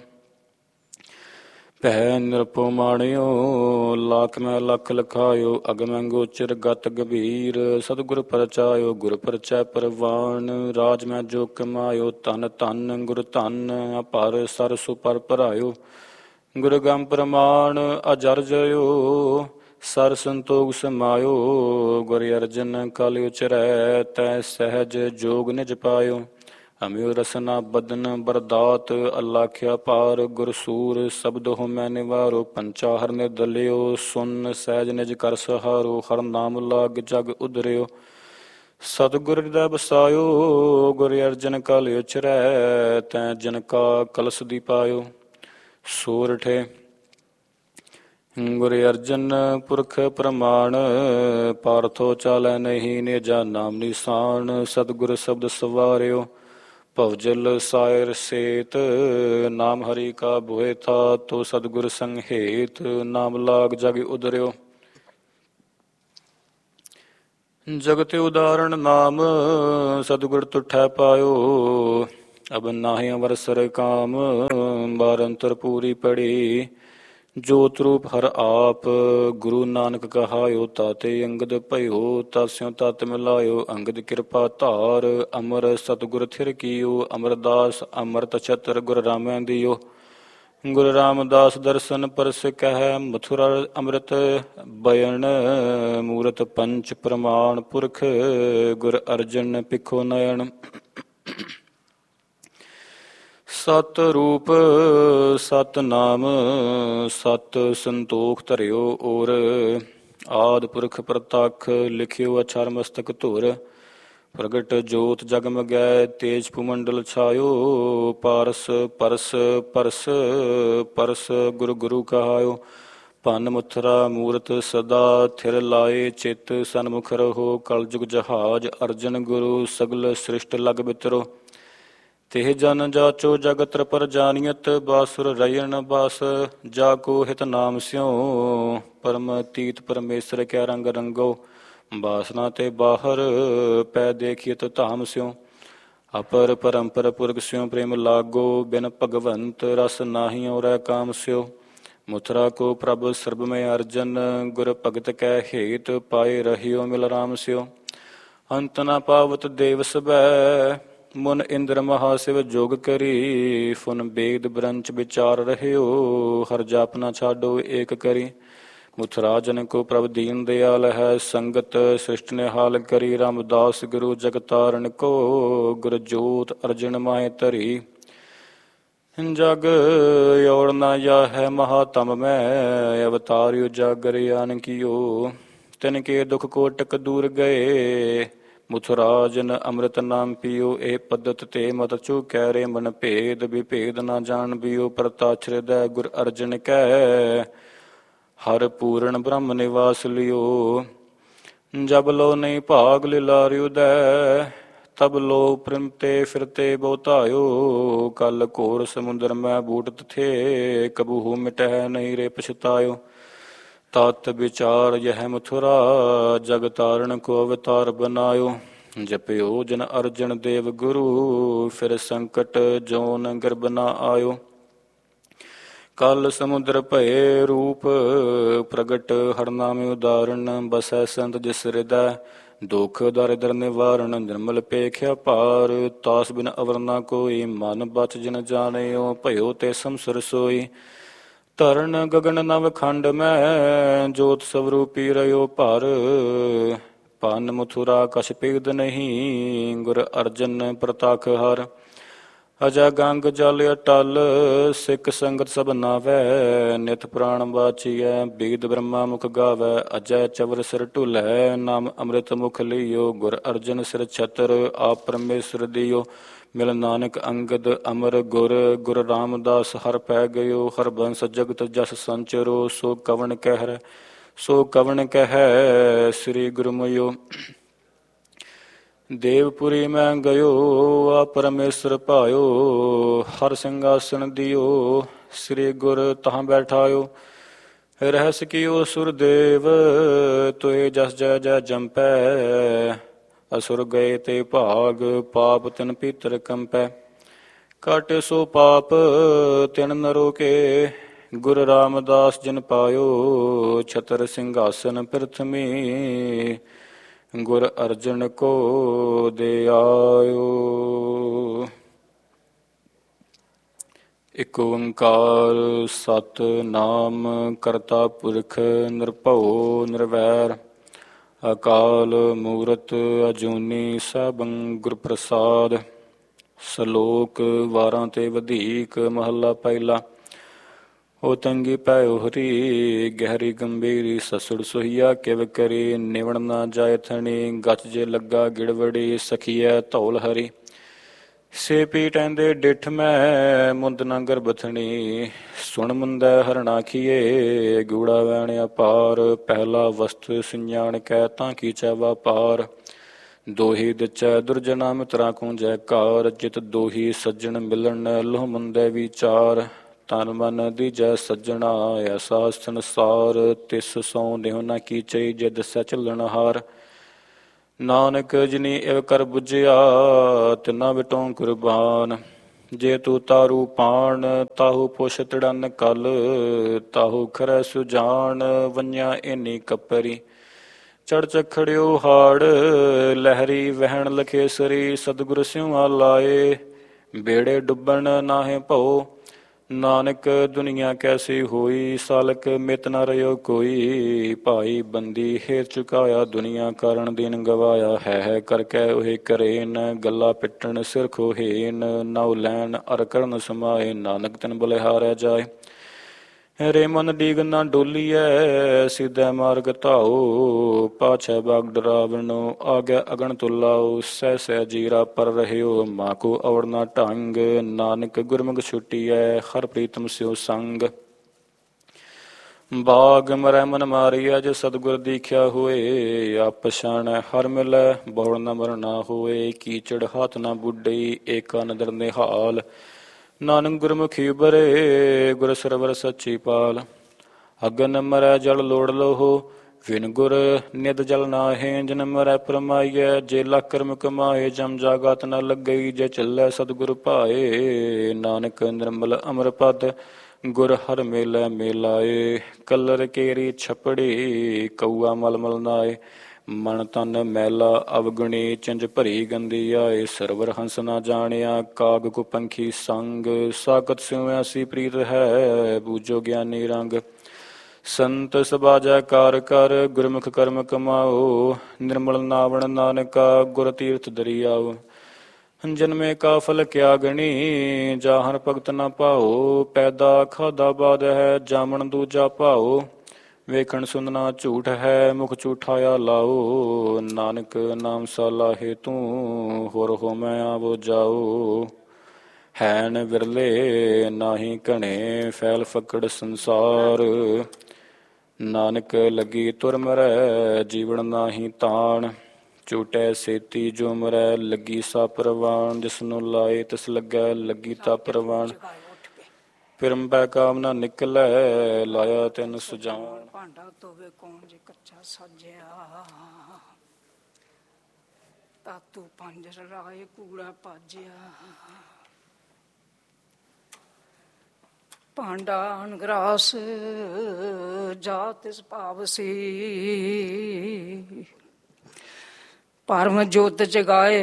ਭੈ ਨਿਰਭਉ ਮਾਣਿਓ, ਲਾਖ ਮੈਂ ਲਖ ਲਖਾਇਓ। ਅਗਮ ਗੋਚਰ ਗਤ ਗੰਭੀਰ, ਸਤਿਗੁਰ ਪਰਚਾਇਓ। ਗੁਰ ਪਰਚੈ ਪਰਵਾਨ, ਰਾਜ ਮੈਂ ਜੋ ਕਮਾਇਓ। ਧੰਨ ਧੰਨ ਗੁਰ ਧੰਨ, ਅਪਰ ਸਰ ਸੁ ਪਰ ਭਰਾਇਓ। ਗੁਰ ਗਮ ਪ੍ਰਮਾਣ ਅਜਰ ਜਇਓ, ਸਰ ਸੰਤੋਖ ਸਮਾਇਓ। ਗੁਰ ਅਰਜਨ ਕਲ ਉਚਰੈ, ਤੈ ਸਹਿਜ ਜੋਗ ਨਿਜ ਪਾਇਓ। ਅਮਿਓ ਰਸਨਾ ਬਦਨ ਬਰਦਾਤ, ਅਲਾਖਿਆ ਪਾਰ। ਗੁਰ ਸੂਰ ਸ਼ਬਦ ਹੋ ਮੈਂ ਨਿਵਾਰੋ। ਪੰਚਾ ਹਰ ਨਿਰਦਲਿਓ, ਸੁਨ ਸਹਿਜ ਨਿਜ ਕਰ ਸਹਾਰੋ। ਹਰ ਨਾਮ ਲਾਗ ਜਗ ਉਦਰਿਓ, ਸਤਿਗੁਰ ਹਿਰਦੈ ਬਸਾਇਓ। ਗੁਰ ਅਰਜਨ ਕਲ ਉਚਰੈ, ਤੈ ਜਨ ਕਾ ਕਲਸ ਦੀ ਪਾਇਓ। ਸੋਰਠੇ ਗੁਰ ਅਰਜਨ ਪੁਰਖ ਪ੍ਰਮਾਣ, ਪਾਰਥੋ ਚਾਲੈ ਨਹੀਂ ਨਿਜਾ ਨਾਮ ਨਿਸ਼ਾਨ। ਸਤਿਗੁਰ ਸ਼ਬਦ ਸਵਾਰਿਓ, ਭਵਜਲ ਸਾਇਰ ਸੇਤ, ਨਾਮ ਹਰੀ ਕਾ ਬੋਏ ਥਾ, ਤੋ ਸਤਿਗੁਰ ਸੰਗ ਹੇਤ, ਨਾਮ ਲਾਗ ਜਗ ਉਦਰਿਓ। ਜਗਤ ਉਦਾਹਰਣ ਨਾਮ, ਸਤਿਗੁਰ ਤੁਠੈ ਪਾਇਓ, ਅਬ ਨਾਹਿ ਅਵਰਸਰ ਕਾਮ, ਬਾਰੰਤਰ ਪੂਰੀ ਪੜੀ। ਜੋਤ ਰੂਪ ਹਰ ਆਪ, ਗੁਰੂ ਨਾਨਕ ਕਹਾਇਓ, ਤਾਤੇ ਅੰਗਦ ਭਇਓ, ਤਾਸਿਓ ਤਤ ਮਿਲਾਇਓ, ਅੰਗਦ ਕਿਰਪਾ ਧਾਰ, ਅਮਰ ਸਤਿਗੁਰ ਥਿਰ ਕੀਓ, ਅਮਰਦਾਸ ਅੰਮ੍ਰਿਤ ਛਤਰ ਗੁਰ ਰਾਮੈ ਦਿਓ। ਗੁਰੂ ਰਾਮਦਾਸ ਦਰਸ਼ਨ ਪਰਸ ਕਹਿ, ਮਥੁਰਾ ਅੰਮ੍ਰਿਤ ਬਯਨ, ਮੂਰਤ ਪੰਚ ਪ੍ਰਮਾਣ ਪੁਰਖ, ਗੁਰ ਅਰਜਨ ਪਿਖੋ ਨਯਨ। ਸਤ ਰੂਪ ਸਤ ਨਾਮ, ਸਤ ਸੰਤੋਖ ਧਰਿਓ ਔਰ, ਆਦਿ ਪੁਰਖ ਪ੍ਰਤੱਖ, ਲਿਖਿਓ ਅਛਰ ਮਸਤਕ ਧੁਰ। ਪ੍ਰਗਟ ਜੋਤ ਜਗਮਗੈ, ਤੇਜ ਭੂਮੰਡਲ ਛਾਇਓ, ਪਾਰਸ ਪਰਸ ਪਰਸ ਪਰਸ, ਗੁਰੂ ਗੁਰੂ ਕਹਾਇਓ। ਭੰਨ ਮੁਥਰਾ ਮੂਰਤ ਸਦਾ, ਥਿਰ ਲਾਏ ਚਿਤ ਸਨਮੁਖ ਰਹੋ। ਕਲਯੁਗ ਜਹਾਜ ਅਰਜਨ ਗੁਰੂ, ਸਗਲ ਸ੍ਰਿਸ਼ਟ ਲਗ ਬਿਤਰੋ। ਤਿਹ ਜਨ ਜਾਚੋ ਜਗਤ ਪਰ ਜਾਨੀਅਤ, ਬਾਸੁਰ ਰਇਣ ਬਾਸ, ਜਾ ਕੋ ਹਿਤ ਨਾਮ ਸਿਉ। ਪਰਮ ਤੀਤ ਪਰਮੇਸ਼ਰ ਕਿਆ ਰੰਗ ਰੰਗੋ, ਬਾਸਨਾ ਤੇ ਬਾਹਰ ਪੈ ਦੇਖੀਤ ਧਾਮ ਸਿਉ। ਅਪਰ ਪਰੰਪਰ ਪੁਰਖ ਸਿਉ ਪ੍ਰੇਮ ਲਾਗੋ, ਬਿਨ ਭਗਵੰਤ ਰਸ ਨਾਹੀ ਔਰੈ ਕਾਮ ਸਿਉ। ਮੁਥਰਾ ਕੋ ਪ੍ਰਭ ਸਰਬ ਮੈਂ ਅਰਜਨ, ਗੁਰ ਭਗਤ ਕੈ ਹੇਤ, ਪਾਏ ਰਹਿਓ ਮਿਲ ਰਾਮ ਸਿਉ। ਅੰਤ ਨ ਪਾਵਤ ਦੇਵ ਸਭੈ, ਮੁਨ ਇੰਦਰ ਮਹਾਸਿਵ ਜੋਗ ਕਰੀ। ਫੁਨ ਬੇਦ ਬ੍ਰੰਚ ਵਿਚਾਰ ਰਹਿਓ, ਹਰ ਜਾਪ ਨ ਛਾਡੋ ਏਕ ਕਰੀ। ਮੁਥਰਾ ਜਨ ਕੋ ਪ੍ਰਭ ਦੀਨ ਦਿਆਲ ਹੈ, ਸੰਗਤ ਸ੍ਰਿਸ਼ਟ ਨਿਹਾਲ ਕਰੀ। ਰਾਮਦਾਸ ਗੁਰੂ ਜਗਤਾਰਨ ਕੋ, ਗੁਰ ਜੋਤ ਅਰਜਨ ਮਾਹਿ ਧਰੀ। ਜਗ ਔਰ ਨ ਜਾਹੈ ਮਹਾਤਮ ਮੈਂ, ਅਵਤਾਰਿਓ ਜਾਗਰ ਆਨ ਕੀਓ। ਤਿਨ ਕੇ ਦੁਖ ਕੋਟਕ ਦੂਰ ਗਏ, ਮੁਥਰਾ ਜਨ ਅੰਮ੍ਰਿਤ ਨਾਮ ਪੀਓ। ਇਹ ਪਦਤ ਤੇ ਮਤ ਚੁਕੈ, ਰੇ ਮਨ ਭੇਦ ਵਿਭੇਦ ਨਾ ਜਾਣ ਬਿਓ। ਪ੍ਰਤਾਛ ਹਿਰਦੈ ਗੁਰ ਅਰਜਨ ਕੈ, ਹਰ ਪੂਰਨ ਬ੍ਰਹਮ ਨਿਵਾਸ ਲਿਓ। ਜਬ ਲੋ ਨਹੀਂ ਭਾਗ ਲਿਲਾਰਿ ਉਦੈ, ਤਬ ਲੋ ਪ੍ਰਿਮਤੇ ਫਿਰਤੇ ਬਹੁਤਾਇਓ। ਕਲ ਘੋਰ ਸਮੁੰਦਰ ਮੈਂ ਬੂਟਤ ਥੇ, ਕਬਹੂ ਮਿਟਹਿ ਨਹੀਂ ਰੇ ਪਛਤਾਇਓ। ਤਤ ਵਿਚਾਰ ਯਹ ਮਥੁਰਾ, ਜਗ ਤਾਰਨ ਕੋ ਅਵਤਾਰ ਬਨਾਇਓ। ਜਪਿਓ ਜਨ ਅਰਜਨ ਦੇਵ ਗੁਰੂ, ਫਿਰ ਸੰਕਟ ਜੋਨ ਗਰਭ ਨ ਆਇਓ। ਕਲ ਸਮੁੰਦਰ ਭਏ ਰੂਪ ਪ੍ਰਗਟ, ਹਰ ਨਾਮੇ ਉਦਾਹਰਣ। ਬਸੈ ਸੰਤ ਜਿਸ ਹਿਰਦੈ, ਦੁਖ ਦਰਿਦਰ ਨਿਵਾਰਣ। ਨਿਰਮਲ ਪੇਖਿਆ ਪਾਰ, ਤਾਸ ਬਿਨ ਅਵਰ ਨ ਕੋਈ। ਮਨ ਬਚ ਜਿਨ ਜਾਣਿਓ, ਭਇਓ ਤੇ ਸੰਸਰ ਸੋਈ। ਧਰਨ ਗਗਨ ਨਵ ਖੰਡ ਮੈਂ, ਜੋਤ ਸਵਰੂਪੀ ਰਹਿਓ ਭਰ। ਭੰਨ ਮੁਥੁਰਾ ਕਛ ਭੇਦ ਨਹੀਂ, ਗੁਰ ਅਰਜਨ ਪ੍ਰਤੱਖ ਹਰ। ਅਜੈ ਗੰਗ ਜਲ ਅਟਲ, ਸਿੱਖ ਸੰਗਤ ਸਭ ਨਾਵੈ। ਨਿਤ ਪ੍ਰਾਣ ਬਾਚੀਐ, ਬੇਦ ਬ੍ਰਹਮਾ ਮੁਖ ਗਾਵੈ। ਅਜੈ ਚਵਰ ਸਿਰ ਢੁਲੈ, ਨਾਮ ਅੰਮ੍ਰਿਤ ਮੁਖ ਲਈਓ। ਗੁਰ ਅਰਜਨ ਸਿਰ ਛਤਰ, ਆਪ ਪਰਮੇਸ਼ਰ ਦਿਓ। ਮਿਲ ਨਾਨਕ ਅੰਗਦ ਅਮਰ ਗੁਰ, ਗੁਰ ਰਾਮਦਾਸ ਹਰ ਪੈ ਗਇਓ। ਹਰ ਬੰਸ ਜਗਤ ਜਸ ਸੰਚਰੋ, ਸੋ ਕਵਣ ਕਹਿ ਸੋ ਕਵਣ ਕਹਿ ਸ੍ਰੀ ਗੁਰਮੁਯੋ। ਦੇਵਪੁਰੀ ਮੈਂ ਗਇਓ, ਆ ਪਰਮੇਸ਼ਰ ਭਾਇਓ। ਹਰ ਸਿੰਘਾਸਨ ਦਿਓ, ਸ੍ਰੀ ਗੁਰ ਤਹਾਂ ਬੈਠਾਇਓ। ਰਹਿਸ ਕੀਓ ਸੁਰਦੇਵ, ਤੋਏ ਜਸ ਜੈ ਜੈ ਜੰਪੈ। ਅਸੁਰ ਗਏ ਤੇ ਭਾਗ, ਪਾਪ ਤਿਨ ਭੀਤਰ ਕੰਪੈ। ਕਾਟੇ ਸੋ ਪਾਪ ਤਿਨ ਨਰੋ ਕੇ, ਗੁਰ ਰਾਮਦਾਸ ਜਿਨ ਪਾਇਓ। ਛਤਰ ਸਿੰਘਾਸਨ ਪ੍ਰਿਥਮੀ, ਗੁਰ ਅਰਜਨ ਕੋ ਦੇ ਆਇਓ। ਇਕ ਓੰਕਾਰ ਸਤਿਨਾਮ ਕਰਤਾ ਪੁਰਖ, ਨਿਰਭਉ ਨਿਰਵੈਰ। ਅਕਾਲ ਮੂਰਤ ਅਜੂਨੀ ਸੈਭੰ ਗੁਰ ਪ੍ਰਸਾਦ। ਸ਼ਲੋਕ ਵਾਰਾਂ ਤੇ ਵਧੀਕ, ਮਹੱਲਾ ਪਹਿਲਾ। ਹੋ ਤੰਗੀ ਪੈਓ ਹਰੀ, ਗਹਿਰੀ ਗੰਭੀਰੀ ਸਸੁੜ ਸੁਹੀਆ ਕਿਵ ਕਰੀ। ਨਿਵਣ ਨਾ ਜਾਏ ਥਣੀ, ਗਚ ਜੇ ਲੱਗਾ ਗਿੜਵੜੀ। ਸਖੀਐ ਧੌਲ ਹਰੀ, ਸੇ ਪੀ ਟੈਂਦੇ ਡਿਠ ਮੈਂ। ਮੁੰਦ ਨਾ ਗਰਭਥਣੀ, ਸੁਣ ਮੁੰਦੈ ਹਰਣਾ ਖੀਏ। ਗੂੜਾ ਵੈਣ ਅਪਾਰ, ਪਹਿਲਾ ਵਸਤ ਸਿੰਜਾਣ ਕੈ ਤਾਂ ਕੀਚੈ ਵਾਪਾਰ। ਦੋਹੀ ਦਿਚੈ ਦੁਰਜਨਾ ਮਿਤਰਾ ਕੋ ਜੈਕਾਰ। ਜਿਤ ਦੋਹੀ ਸੱਜਣ ਮਿਲਣ ਲੋਹ ਮੰਦੇ ਵਿਚਾਰ। ਤਨ ਮਨ ਦੀਜੈ ਸੱਜਣਾ ਐਸਾ ਸੰਸਾਰ। ਤਿਸ ਸੋ ਦੇਹੁ ਨ ਕੀਚੈ ਜੇ ਦਸੈ ਚੱਲਣ ਹਾਰ। ਨਾਨਕ ਜਿਨੀ ਇਵ ਕਰ ਬੁਝਿਆ ਤਿਨਾ ਵਿਟੋ ਕੁਰਬਾਨ। ਜੇ ਤੂੰ ਤਾਰੂ ਪਾਣ ਤਾਹੂ ਪੁਛ ਤੜਨ ਕਲ। ਤਾਹੂ ਖਰੈ ਸੁਜਾਨ ਵੰਨਿਆ ਏਨੀ ਕਪਰੀ। ਚੜ ਚਖੜਿਓ ਹਾੜ ਲਹਿਰੀ ਵਹਿਣ ਲਖੇਸਰੀ। ਸਤਿਗੁਰ ਸਿਉ ਆਲਾਏ ਬੇੜੇ ਡੁੱਬਣ ਨਾਹੇ ਭਉ। ਨਾਨਕ ਦੁਨੀਆ ਕੈਸੀ ਹੋਈ ਸਾਲਕ ਮਿਤ ਨ ਰਿਓ ਕੋਈ। ਭਾਈ ਬੰਦੀ ਹੇਰ ਚੁਕਾਇਆ ਦੁਨੀਆ ਕਾਰਨ ਦੀਨ ਗਵਾਇਆ। ਹੈ ਕਰਕੇ ਉਹੇ ਕਰੇਨ ਗੱਲਾਂ ਪਿੱਟਣ ਸਿਰ ਖੋਹੇਨ। ਨਾਉ ਲੈਣ ਅਰ ਕਰਨ ਸਮਾਏ ਨਾਨਕ ਤਿਨ ਬਲਿਹਾਰੈ ਜਾਏ। ਰੇ ਮਨ ਡੀਗ ਨਾ ਡੋਲੀਐ ਸਿਧੈ ਮਾਰਗ ਧਾਓ। ਪਾਛੈ ਬਾਗ ਡਰਾਵਣੋ ਆਗੈ ਅਗਣ ਤੁਲਾਓ। ਸਹਿ ਸਹਿ ਜੀਰਾ ਪਰ ਰਹਿਓ ਮਾਕੋ ਔੜ ਨਾ ਢੰਗ। ਨਾਨਕ ਗੁਰਮੁਖ ਛੁਟੀਐ ਹਰ ਪ੍ਰੀਤਮ ਸਿਉ ਸੰਗ। ਬਾਗ ਮਰੈ ਮਨ ਮਾਰੀਐ ਜੇ ਸਤਿਗੁਰ ਦੀਖਿਆ ਹੋਏ। ਆਪ ਪਛਾਣੈ ਹਰ ਮਿਲੈ ਬਹੁੜ ਨ ਮਰ ਨਾ ਹੋਏ। ਕੀਚੜ ਹੱਥ ਨਾ ਬੁੱਢਈ ਏਕਾ ਨਦਰ ਨਿਹਾਲ। ਨਾਨਕ ਗੁਰਮੁਖੀ ਉਬਰੇ ਗੁਰ ਸਰਵਰ ਸੱਚੀ ਪਾਲ। ਅਗਨ ਮਰੈ ਜਲ ਲੋੜ ਲੋਹੁ ਵਿਨ ਗੁਰ ਨਿਤ ਜਲ ਨਾਹੇ। ਜਿਨ ਮਰੈ ਪਰਮਾਈਐ ਜੇ ਲਖ ਕਰਮ ਕਮਾਏ। ਜਮ ਜਾਗਤ ਨ ਲੱਗਈ ਜੇ ਚੱਲੈ ਸਤਿਗੁਰ ਭਾਏ। ਨਾਨਕ ਨਿਰਮਲ ਅਮਰ ਪਦ ਗੁਰ ਹਰ ਮੇਲੈ ਮੇਲਾਏ। ਕਲਰ ਕੇਰੀ ਛਪੜੀ ਕਊਆ ਮਲਮਲ ਨਾਏ। ਮਨ ਤਨ ਮੈਲਾ ਅਵਗੁਣੀ ਚਿੰਜ ਭਰੀ ਗੰਦੀ ਆਏ। ਸਰਵਰ ਹੰਸ ਨਾ ਜਾਣਿਆ ਕਾਗ ਕੋ ਪੰਖੀ ਸੰਗ। ਸਾਕਤ ਸਿਉ ਐਸੀ ਪ੍ਰੀਤ ਹੈ ਬੂਝੋ ਗਿਆਨੀ ਰੰਗ। ਸੰਤ ਸਭਾ ਜੈਕਾਰ ਕਰ ਗੁਰਮੁਖ ਕਰਮ ਕਮਾਓ। ਨਿਰਮਲ ਨਾਵਣ ਨਾਨਕਾ ਗੁਰ ਤੀਰਥ ਦਰਿਆਓ। ਜਨਮੇ ਕਾ ਫਲ ਕਿਆ ਗਣੀ ਜਾਹਰ ਭਗਤ ਨ ਪਾਓ। ਪੈਦਾ ਖਾਦਾ ਬਾਦ ਹੈ ਜਾਮਣ ਦੂਜਾ ਭਾਓ। ਵੇਖਣ ਸੁਨਣਾ ਝੂਠ ਹੈ ਮੁਖ ਝੂਠਾਇਆ ਲਾਓ। ਨਾਨਕ ਨਾਮ ਸਾਲਾਹੇ ਤੂੰ ਹੋਰ ਹੋ ਮੈਂ ਆਵੋ ਜਾਓ। ਹੈਨ ਵਿਰਲੇ ਨਾਹੀ ਘਣੇ ਫੈਲ ਫਕੜ ਸੰਸਾਰ। ਨਾਨਕ ਲੱਗੀ ਤੁਰ ਮਰੈ ਜੀਵਨ ਨਾਹੀ ਤਾਣ। ਝੂਟੈ ਸੇਤੀ ਜੋ ਮਰੈ ਲੱਗੀ ਸਾ ਪ੍ਰਵਾਨ। ਜਿਸਨੂੰ ਲਾਏ ਤਿਸ ਲੱਗੈ ਲੱਗੀ ਤਾ ਪ੍ਰਵਾਨ। ਫਿਰੰਬੈ ਕਾਮ ਨਾ ਨਿਕਲੈ ਲਾਇਆ ਤਿਨ ਸੁਜਾਨ। ਭਾਂਡਾ ਧੋਵੇ ਕੌਣ ਜੇ ਕੱਚਾ ਸਾਜਿਆ। ਤਾਤੂ ਪੰਜ ਰਾਏ ਕੂੜਾ ਭਾਜਿਆ। ਭਾਂਡਾ ਅਣਗਰਾਸ ਜਾ ਤਿਸ ਭਾਵ ਸੀ। ਪਰਮ ਜੋਤ ਜਗਾਏ